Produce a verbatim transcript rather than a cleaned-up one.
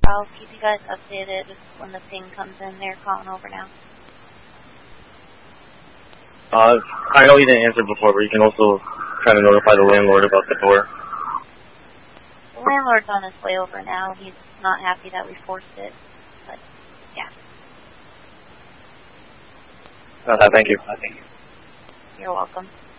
I'll keep you guys updated when the thing comes in. They're calling over now. Uh, I know you didn't answer before, but you can also try to notify the landlord about the door. The landlord's on his way over now. He's not happy that we forced it, but yeah. Uh, thank you. You're welcome.